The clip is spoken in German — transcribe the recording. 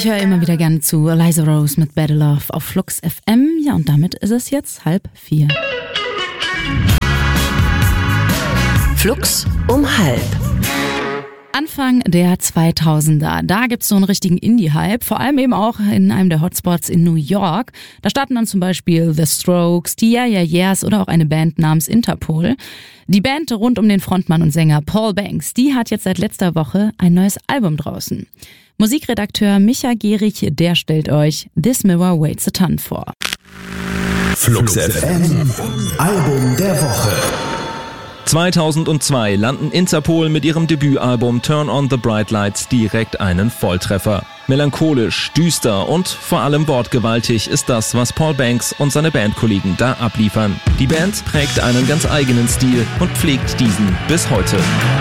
Ich höre immer wieder gerne zu Eliza Rose mit Better Love auf Flux FM. Ja, und damit ist es jetzt 3:30. Flux um 3:30. Anfang der 2000er, da gibt's so einen richtigen Indie-Hype, vor allem eben auch in einem der Hotspots in New York. Da starten dann zum Beispiel The Strokes, die Yeah Yeah Yeahs oder auch eine Band namens Interpol. Die Band rund um den Frontmann und Sänger Paul Banks, die hat jetzt seit letzter Woche ein neues Album draußen. Musikredakteur Micha Gehrig, der stellt euch This Mirror Weighs a Ton vor. Flux FM, Album der Woche. 2002 landen Interpol mit ihrem Debütalbum Turn on the Bright Lights direkt einen Volltreffer. Melancholisch, düster und vor allem wortgewaltig ist das, was Paul Banks und seine Bandkollegen da abliefern. Die Band prägt einen ganz eigenen Stil und pflegt diesen bis heute.